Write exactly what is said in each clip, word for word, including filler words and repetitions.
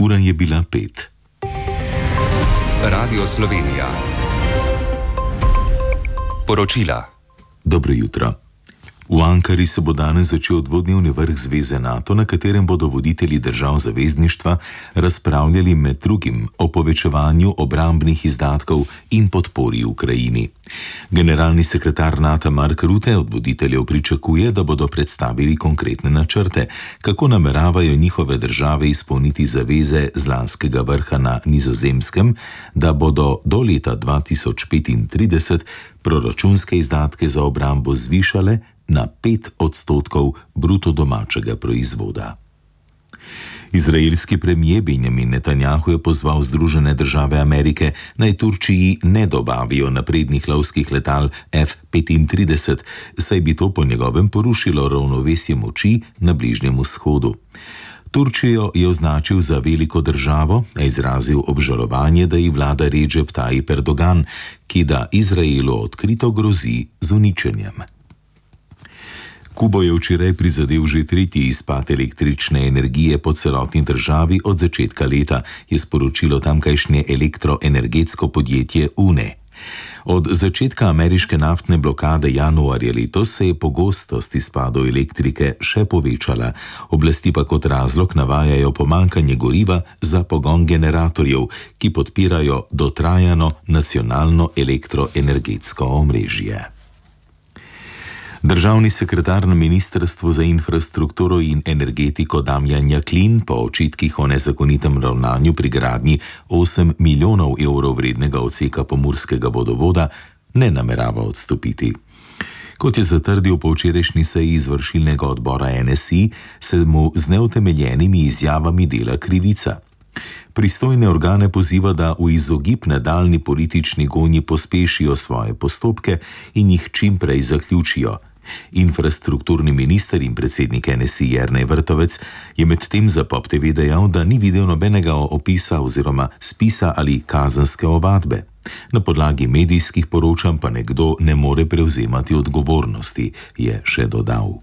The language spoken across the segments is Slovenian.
Ura je bila pet. Radio Slovenija. Poročila. Dobro jutro. V Ankari se bo danes začel dvodnevni vrh Zveze NATO, na katerem bodo voditelji držav zavezništva razpravljali med drugim o povečevanju obrambnih izdatkov in podpori Ukrajini. Generalni sekretar NATO Mark Rutte od voditeljev pričakuje, da bodo predstavili konkretne načrte, kako nameravajo njihove države izpolniti zaveze z lanskega vrha na Nizozemskem, da bodo do leta dva tisoč petintrideset proračunske izdatke za obrambo zvišale na pet odstotkov bruto domačega proizvoda. Izraelski premijer Benjamin Netanjahu je pozval Združene države Amerike, naj Turčiji ne dobavijo naprednih lovskih letal F petintrideset, saj bi to po njegovem porušilo ravnovesje moči na Bližnjem vzhodu. Turčijo je označil za veliko državo, a izrazil obžalovanje, da ji vlada Redžep Tajip Erdogan, ki da Izraelu odkrito grozi z uničenjem. Kubo je včeraj prizadel že tretji izpad električne energije po celotni državi od začetka leta, je sporočilo tamkajšnje elektroenergetsko podjetje UNE. Od začetka ameriške naftne blokade januarja letos se je pogostost izpadov elektrike še povečala, oblasti pa kot razlog navajajo pomanjkanje goriva za pogon generatorjev, ki podpirajo dotrajano nacionalno elektroenergetsko omrežje. Državni sekretar na Ministrstvu za infrastrukturo in energetiko Damjan Jaklin po očitkih o nezakonitem ravnanju pri gradnji osem milijonov evrov vrednega odseka pomurskega vodovoda ne namerava odstopiti. Kot je zatrdil po včerajšnji seji izvršilnega odbora N S I, se mu z neutemeljenimi izjavami dela krivica. Pristojne organe poziva, da v izogib nadaljnji politični gonji pospešijo svoje postopke in jih čim prej zaključijo. Infrastrukturni minister in predsednik N S I Jernej Vrtovec je medtem za Pop T V dejal, da ni videl nobenega opisa oziroma spisa ali kazenske ovadbe. Na podlagi medijskih poročanj pa nekdo ne more prevzemati odgovornosti, je še dodal.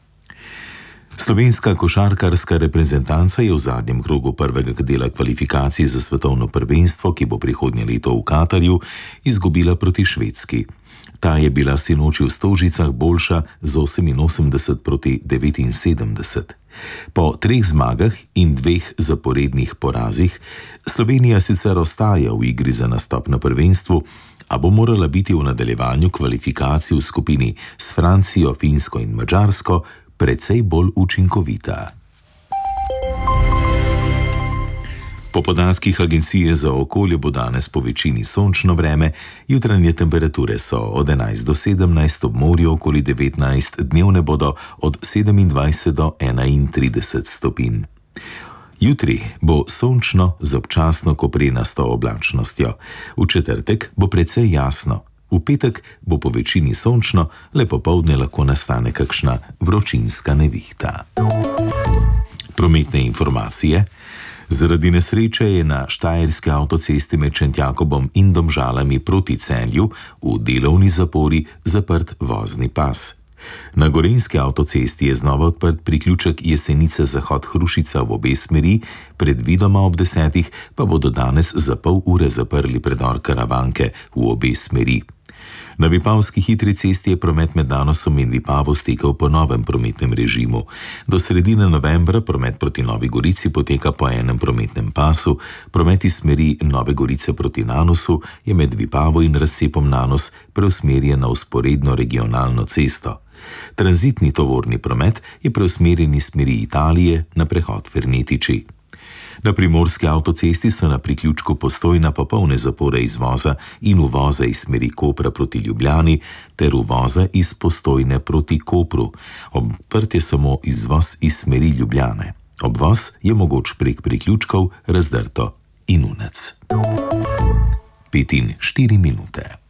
Slovenska košarkarska reprezentanca je v zadnjem krogu prvega dela kvalifikacij za svetovno prvenstvo, ki bo prihodnje leto v Katarju, izgubila proti Švedski. Ta je bila sinoči v Stožicah boljša z oseminosemdeset proti devetinsedemdeset. Po treh zmagah in dveh zaporednih porazih Slovenija sicer ostaja v igri za nastop na prvenstvu, a bo morala biti v nadaljevanju kvalifikacij v skupini s Francijo, Finsko in Madžarsko precej bolj učinkovita. Po podatkih Agencije za okolje bo danes po večini sončno vreme, jutranje temperature so od enajst do sedemnajst, ob morju okoli devetnajst, dnevne bodo od sedemindvajset do enaintrideset stopinj. Jutri bo sončno z občasno koprenasto oblačnostjo. V četrtek bo precej jasno. V petek bo po večini sončno, le popoldne lahko nastane kakšna vročinska nevihta. Prometne informacije. Zaradi nesreče je na štajerski avtocesti med Šentjakobom in Domžalami proti Celju v delovni zapori zaprt vozni pas. Na gorenjski avtocesti je znova odprt priključek Jesenice-Zahod-Hrušica v obe smeri, predvidoma ob desetih pa bodo danes za pol ure zaprli predor Karavanke v obe smeri. Na Vipavski hitri cesti je promet med Danosom in Vipavo stekel po novem prometnem režimu. Do sredine novembra promet proti Novi Gorici poteka po enem prometnem pasu, promet iz smeri Nove Gorice proti Nanosu je med Vipavo in razcepom Nanos preusmerjen na vzporedno regionalno cesto. Tranzitni tovorni promet je preusmerjen iz smeri Italije na prehod Fernetiči. Na primorski avtocesti so na priključku Postojna popolne zapore izvoza in uvoza iz smeri Kopra proti Ljubljani ter uvoza iz Postojne proti Kopru. Odprt je samo izvoz iz smeri Ljubljane. Obvoz je mogoč prek priključkov Razdrto in Unec. Pet in štiri minute.